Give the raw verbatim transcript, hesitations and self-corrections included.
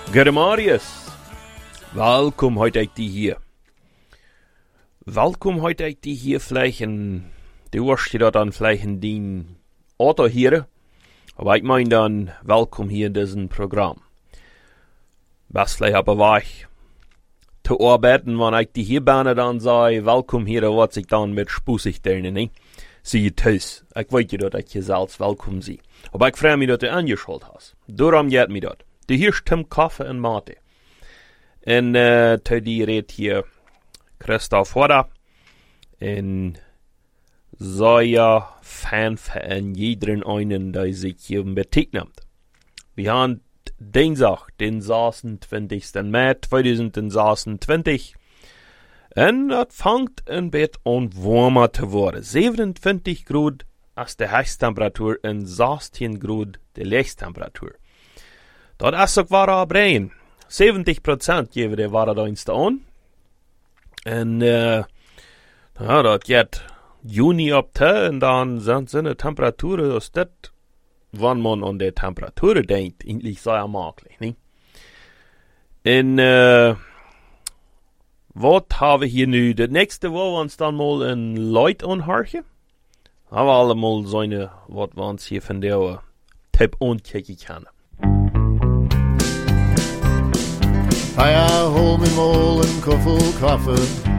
Gute Marius, welkom heute ik die hier. Welkom heute ik die hier vielleicht in, du wirst je dat dan vielleicht in die Auto hier, aber ich meine dann, welkom hier in diesem Programm. Was vielleicht aber war ich zu arbeiten, wenn ich die hier bin, dann sei, welkom hier, da wird sich dann mit spusig denen, ne? Sie thuis. Ich weiß ja, dass ich hier selbst welkom sie. Aber ich freue mich, dass du angeschaut hast. Darum geht mir das. Du hier stimmt Kaffee und Mate. Und äh, zu dir redet hier Christoph Hodder. Und so ja Fan von jedem einen, der sich hier beteiligt. Wir haben Dienstag, den sechsundzwanzigsten März zweitausendzweiundzwanzig. Und das fängt ein bisschen an warmer zu werden. siebenundzwanzig Grad ist die Höchsttemperatur und sechzehn Grad die Letzttemperatur. Das ist auch wahre Brein. siebzig Prozent geben die Warendienste an. Und, äh, ja, das geht Juni ab te, und dann sind so eine Temperatur, das das, wenn man an die Temperatur denkt, eigentlich sehr möglich, ne? Und, äh, was haben wir hier nu? Das nächste, wo wir uns dann mal in Leute anhören. Haben wir alle mal so eine, was wir uns hier von der Tipp ankicken können. Hi, I hold me mole and kuffel kaffe.